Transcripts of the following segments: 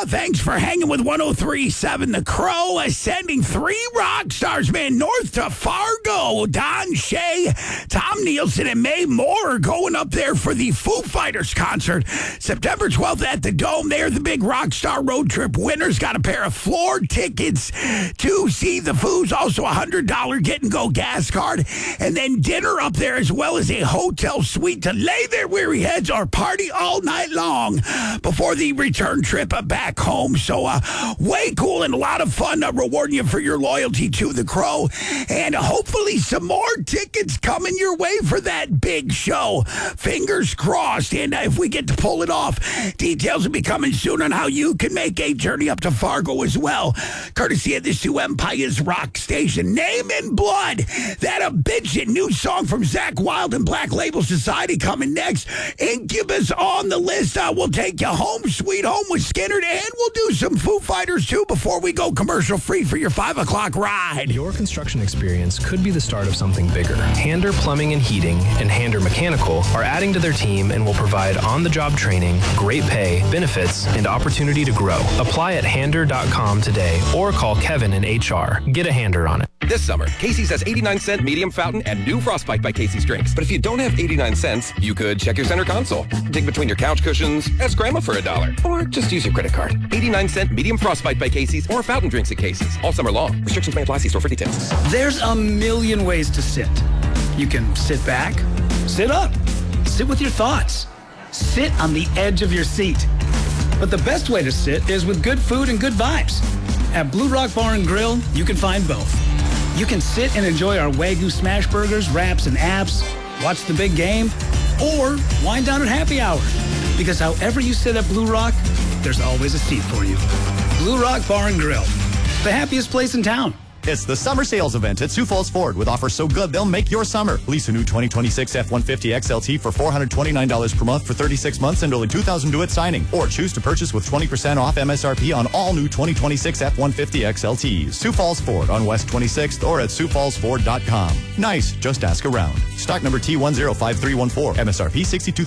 Thanks for hanging with 103.7 The Crow, sending 3 rock stars, man, north to Fargo. Don Shay, Tom Nielsen, and Mae Moore are going up there for the Foo Fighters concert. September 12th at the Dome. They're the big rock star road trip winners. Got a pair of floor tickets to see the Foos. Also a $100 get-and-go gas card. And then dinner up there, as well as a hotel suite to lay their weary heads or party all night long before the return trip back home. So way cool and a lot of fun, rewarding you for your loyalty to the Crow. And hopefully some more tickets coming your way for that big show. Fingers crossed. And if we get to pull it off, details will be coming soon on how you can make a journey up to Fargo as well, courtesy of the Sioux Empire's rock station. Name in Blood, that a bitchin' new song from Zakk Wylde and Black Label Society coming next. Incubus on the list. We'll take you home, sweet home with Skynyrd, and we'll do some Foo Fighters too before we go commercial free for your 5 o'clock ride. Your construction experience could be the start of something bigger. Hander Plumbing and Heating and Hander Mechanical are adding to their team and will provide on-the-job training, great pay, benefits, and opportunity to grow. Apply at hander.com today or call Kevin in HR. Get a Hander on it. This summer, Casey's has 89-cent medium fountain and new Frostbite by Casey's drinks. But if you don't have 89 cents, you could check your center console, dig between your couch cushions, ask Grandma for $1, or just use your credit card. 89-cent medium Frostbite by Casey's or fountain drinks at Casey's all summer long. Restrictions may apply. See store for details. There's a million ways to sit. You can sit back, sit up, sit with your thoughts, sit on the edge of your seat. But the best way to sit is with good food and good vibes. At Blue Rock Bar and Grill, you can find both. You can sit and enjoy our Wagyu smash burgers, wraps, and apps, watch the big game, or wind down at happy hour. Because however you sit at Blue Rock, there's always a seat for you. Blue Rock Bar and Grill, the happiest place in town. It's the summer sales event at Sioux Falls Ford with offers so good they'll make your summer. Lease a new 2026 F-150 XLT for $429 per month for 36 months and only $2,000 due at signing. Or choose to purchase with 20% off MSRP on all new 2026 F-150 XLTs. Sioux Falls Ford on West 26th or at SiouxFallsFord.com. Nice, just ask around. Stock number T105314. MSRP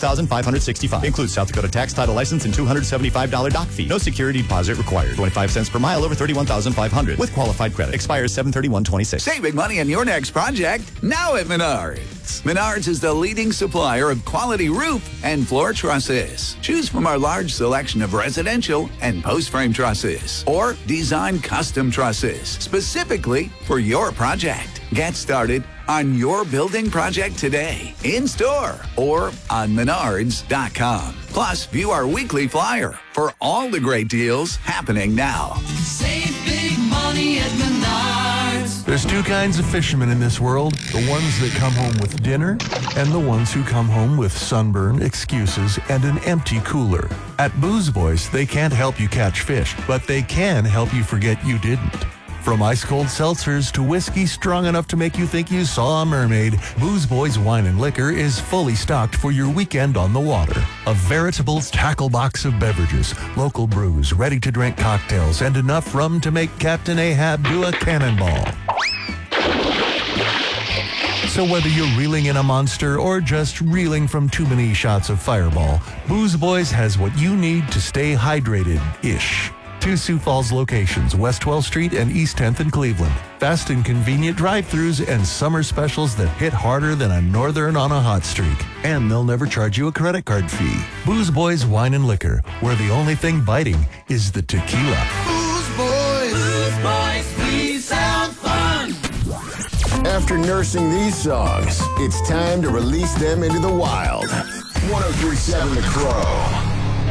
$62,565. Includes South Dakota tax, title, license, and $275 dock fee. No security deposit required. 25 cents per mile over 31,500 with qualified credit. Expires 7/31/26. Save big money on your next project now at Menards. Menards is the leading supplier of quality roof and floor trusses. Choose from our large selection of residential and post-frame trusses or design custom trusses specifically for your project. Get started on your building project today, in-store or on Menards.com. Plus, view our weekly flyer for all the great deals happening now. Save big money at Menards. There's 2 kinds of fishermen in this world, the ones that come home with dinner and the ones who come home with sunburn, excuses, and an empty cooler. At Booze Boys, they can't help you catch fish, but they can help you forget you didn't. From ice-cold seltzers to whiskey strong enough to make you think you saw a mermaid, Booze Boys Wine and Liquor is fully stocked for your weekend on the water. A veritable tackle box of beverages, local brews, ready-to-drink cocktails, and enough rum to make Captain Ahab do a cannonball. So whether you're reeling in a monster or just reeling from too many shots of Fireball, Booze Boys has what you need to stay hydrated-ish. 2 Sioux Falls locations, West 12th Street and East 10th in Cleveland. Fast and convenient drive-thrus and summer specials that hit harder than a northern on a hot streak. And they'll never charge you a credit card fee. Booze Boys Wine and Liquor, where the only thing biting is the tequila. Booze Boys, we sound fun. After nursing these songs, it's time to release them into the wild. 103.7 The Crow.